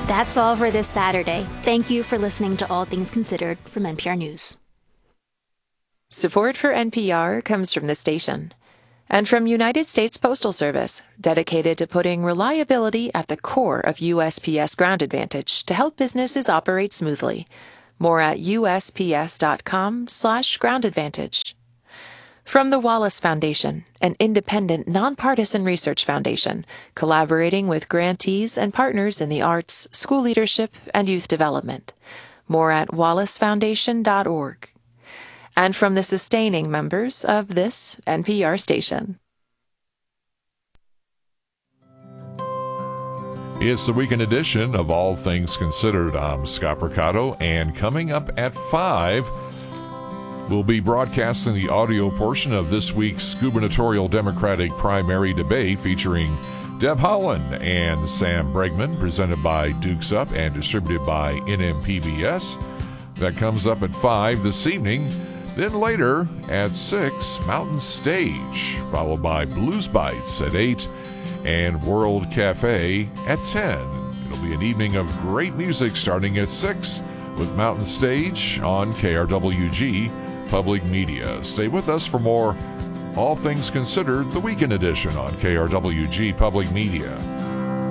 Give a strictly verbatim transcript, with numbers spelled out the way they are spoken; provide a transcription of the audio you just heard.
That's all for this Saturday. Thank you for listening to All Things Considered from N P R News. Support for N P R comes from the station and from United States Postal Service, dedicated to putting reliability at the core of U S P S Ground Advantage to help businesses operate smoothly. More at usps.com slash ground advantage. From the Wallace Foundation, an independent, nonpartisan research foundation, collaborating with grantees and partners in the arts, school leadership, and youth development. More at wallace foundation dot org. And from the sustaining members of this N P R station. It's the weekend edition of All Things Considered. I'm Scott Mercado, and coming up at five, we'll be broadcasting the audio portion of this week's gubernatorial Democratic primary debate featuring Deb Haaland and Sam Bregman, presented by Dukes Up and distributed by N M P B S. That comes up at five this evening. Then later at six, Mountain Stage, followed by Blues Bites at eight and World Cafe at ten. It'll be an evening of great music starting at six with Mountain Stage on K R W G Public Media. Stay with us for more All Things Considered, the Weekend Edition on K R W G Public Media.